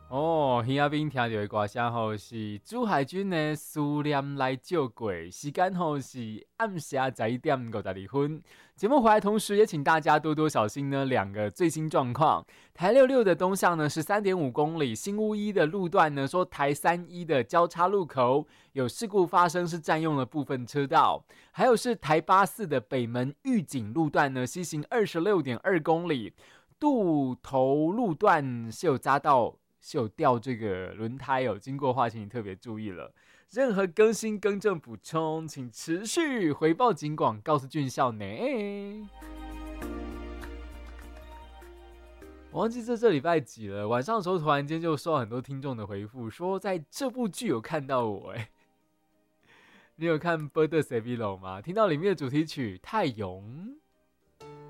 哦，耳仔边听到的歌声吼是朱海军的《思念来借过》，时间吼是暗下11:52。节目回来同时，也请大家多多小心呢两个最新状况。台66的东向呢13.5公里，新屋一的路段呢说台31的交叉路口有事故发生，是占用了部分车道。还有是台84的北门玉井路段呢，西行26.2公里，渡头路段是有匝道。是有掉这个轮胎哦，经过的话，请你特别注意了。任何更新、更正、补充，请持续回报警广，告诉俊孝呢。我忘记这礼拜几了，晚上的时候突然间就收到很多听众的回复，说在这部剧有看到我。你有看《Bird Seville》吗？听到里面的主题曲《太阳》。